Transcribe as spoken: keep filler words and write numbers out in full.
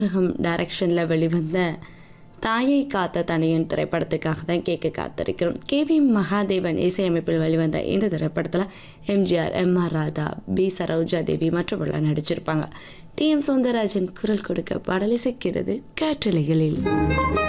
டைரக்ஷனில் வெளிவந்த தாயை காத்த தனியன் திரைப்படத்துக்காக தான் கேட்க காத்திருக்கிறோம். கே வி மகாதேவன் இசையமைப்பில் வெளிவந்த இந்த திரைப்படத்தில் MGR, M R Radha, B Saroja Devi மற்றவர்கள் நடிச்சிருப்பாங்க. டி எம் சௌந்தரராஜன் குரல் கொடுக்க பாடல் இசைக்கிறது காற்றலைகளில்.